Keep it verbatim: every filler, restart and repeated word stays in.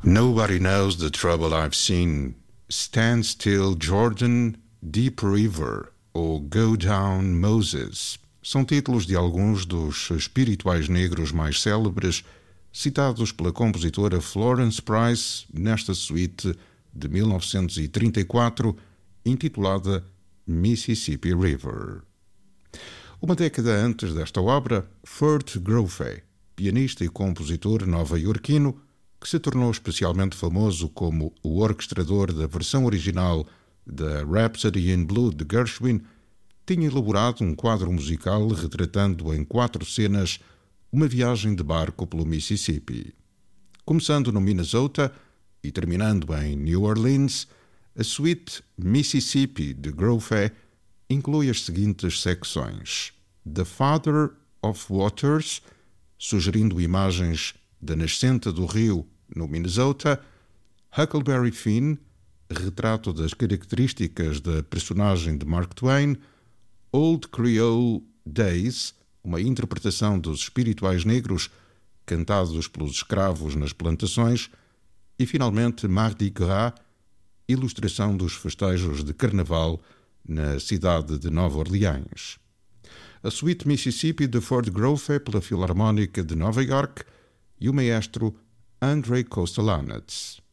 Nobody knows the trouble I've seen. Stand still, Jordan, Deep River ou Go Down, Moses. São títulos de alguns dos espirituais negros mais célebres, citados pela compositora Florence Price nesta suíte de mil novecentos e trinta e quatro, intitulada Mississippi River. Uma década antes desta obra, Furt Grofe, pianista e compositor nova-iorquino, que se tornou especialmente famoso como o orquestrador da versão original da Rhapsody in Blue de Gershwin, tinha elaborado um quadro musical retratando em quatro cenas uma viagem de barco pelo Mississippi. Começando no Minnesota e terminando em New Orleans, a suíte Mississippi de Grofe inclui as seguintes secções: The Father of Waters, sugerindo imagens da nascente do rio no Minnesota; Huckleberry Finn, retrato das características da personagem de Mark Twain; Old Creole Days, uma interpretação dos espirituais negros cantados pelos escravos nas plantações; e, finalmente, Mardi Gras, ilustração dos festejos de Carnaval na cidade de Nova Orleans. A suíte Mississippi de Furt Grofe pela Filarmónica de Nova York e o maestro Andrei Kostelanetz.